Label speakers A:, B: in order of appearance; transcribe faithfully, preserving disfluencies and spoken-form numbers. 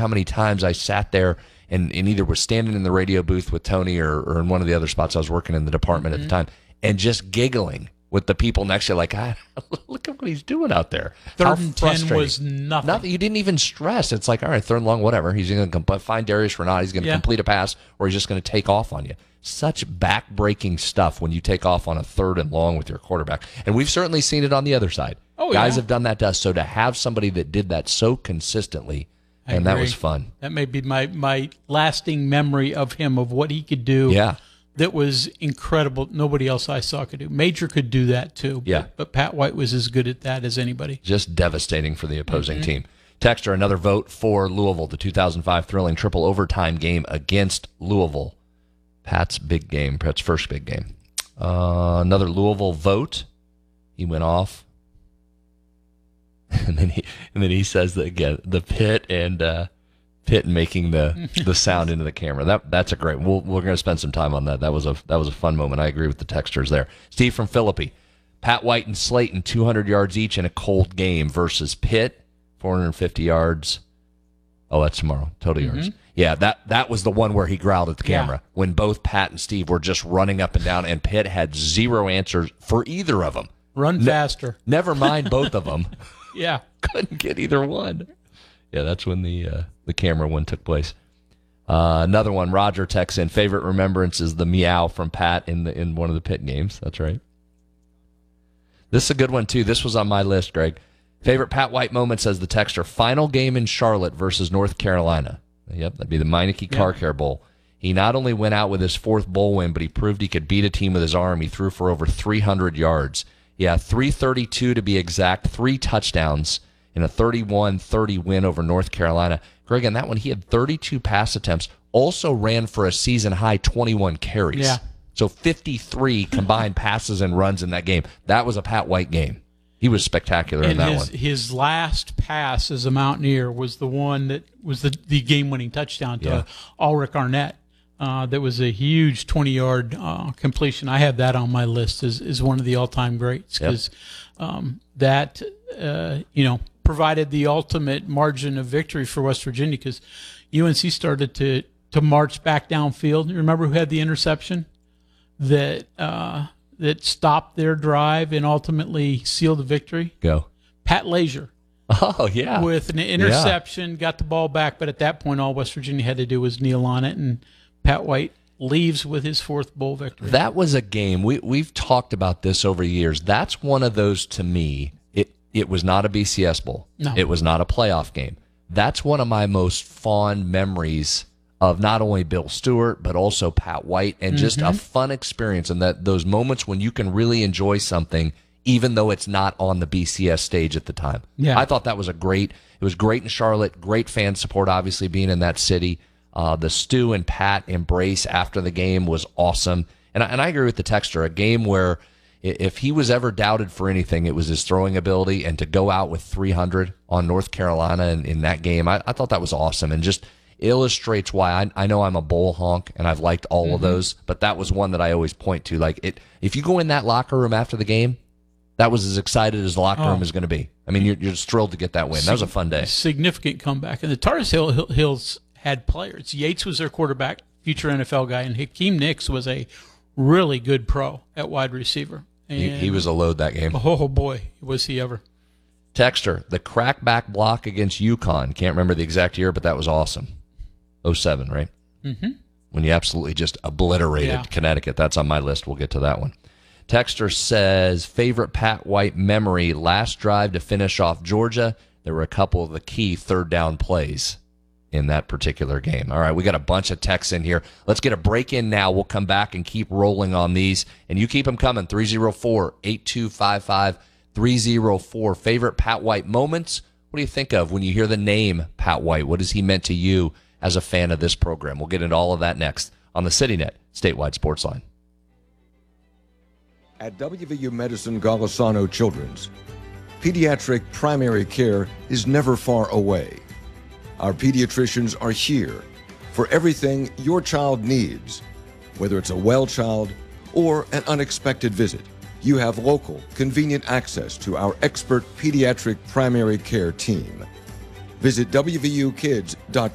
A: how many times I sat there and, and either was standing in the radio booth with Tony or, or in one of the other spots I was working in the department mm-hmm. at the time and just giggling with the people next to you, like, ah, look at what he's doing out there.
B: Third
A: How
B: and ten was nothing.
A: nothing. You didn't even stress. It's like, all right, third and long, whatever. He's going to find Darius Renat. He's going to yeah. complete a pass, or he's just going to take off on you. Such back-breaking stuff when you take off on a third and long with your quarterback. And we've certainly seen it on the other side.
B: Oh,
A: Guys
B: yeah.
A: have done that to us. So to have somebody that did that so consistently,
B: I
A: and
B: agree.
A: that was fun.
B: That may be my, my lasting memory of him, of what he could do.
A: Yeah.
B: That was incredible. Nobody else I saw could do. Major could do that too.
A: Yeah.
B: But, but Pat White was as good at that as anybody.
A: Just devastating for the opposing
B: mm-hmm.
A: team. Texter, another vote for Louisville, the two thousand five thrilling triple overtime game against Louisville. Pat's big game, Pat's first big game. Uh, another Louisville vote. He went off. And then he and then he says that again, the pit and uh, Pitt making the, the sound into the camera. That that's a great. We'll, we're going to spend some time on that. That was a that was a fun moment. I agree with the texters there. Steve from Philippi, Pat White and Slayton, two hundred yards each in a cold game versus Pitt, four hundred fifty yards. Oh, that's tomorrow. Total mm-hmm. yards. Yeah, that that was the one where he growled at the camera yeah. when both Pat and Steve were just running up and down, and Pitt had zero answers for either of them.
B: Run
A: ne-
B: faster.
A: Never mind both of them.
B: Yeah,
A: couldn't get either one. Yeah, that's when the uh, the camera one took place. Uh, another one, Roger texts in, favorite remembrance is the meow from Pat in the in one of the Pitt games. That's right. This is a good one, too. This was on my list, Greg. Favorite Pat White moment, says the texter, final game in Charlotte versus North Carolina. Yep, that'd be the Meineke Car Care Bowl. He not only went out with his fourth bowl win, but he proved he could beat a team with his arm. He threw for over three hundred yards. Yeah, three thirty-two to be exact, three touchdowns in a thirty-one thirty win over North Carolina. Greg, on that one, he had thirty-two pass attempts, also ran for a season-high twenty-one carries.
B: Yeah.
A: So fifty-three combined passes and runs in that game. That was a Pat White game. He was spectacular
B: and
A: in that
B: his,
A: one. His
B: last pass as a Mountaineer was the one that was the, the game-winning touchdown to
A: yeah.
B: Ulrich Arnett. Uh, that was a huge twenty-yard uh, completion. I have that on my list as, as one of the all-time greats because yep. um, that, uh, you know, provided the ultimate margin of victory for West Virginia because U N C started to, to march back downfield. You remember who had the interception that uh, that stopped their drive and ultimately sealed the victory?
A: Go.
B: Pat Lazier.
A: Oh, yeah.
B: With an interception, yeah. got the ball back, but at that point all West Virginia had to do was kneel on it, and Pat White leaves with his fourth bowl victory.
A: That was a game. We, we've talked about this over the years. That's one of those, to me, it, it was not a B C S Bowl.
B: No.
A: It was not a playoff game. That's one of my most fond memories of not only Bill Stewart, but also Pat White, and just mm-hmm. a fun experience, and that those moments when you can really enjoy something, even though it's not on the B C S stage at the time.
B: Yeah.
A: I thought that was a great, it was great in Charlotte, great fan support, obviously, being in that city. Uh, the Stu and Pat embrace after the game was awesome. And I, and I agree with the texter, a game where if he was ever doubted for anything, it was his throwing ability, and to go out with three hundred on North Carolina in, in that game, I, I thought that was awesome, and just illustrates why I, I know I'm a bowl honk, and I've liked all mm-hmm. of those, but that was one that I always point to. Like, it, if you go in that locker room after the game, that was as excited as the locker
B: oh.
A: room is going to be. I mean, you're, you're just thrilled to get that win. That was a fun day.
B: Significant comeback. And the Tar Heel Hills had players. Yates was their quarterback, future N F L guy, and Hakeem Nicks was a really good pro at wide receiver. And
A: he, he was a load that game.
B: Oh, boy, was he ever.
A: Texter, the crackback block against UConn. Can't remember the exact year, but that was awesome. oh seven, right?
B: Mm-hmm.
A: When you absolutely just obliterated
B: yeah.
A: Connecticut. That's on my list. We'll get to that one. Texter says, favorite Pat White memory, last drive to finish off Georgia. There were a couple of the key third down plays in that particular game. All right, we got a bunch of texts in here. Let's get a break in now. We'll come back and keep rolling on these. And you keep them coming. three oh four, eight two five five, three oh four. Favorite Pat White moments? What do you think of when you hear the name Pat White? What has he meant to you as a fan of this program? We'll get into all of that next on the CityNet Statewide Sports Line.
C: At W V U Medicine Golisano Children's, pediatric primary care is never far away. Our pediatricians are here for everything your child needs, whether it's a well child or an unexpected visit. You have local, convenient access to our expert pediatric primary care team. Visit W V U kids dot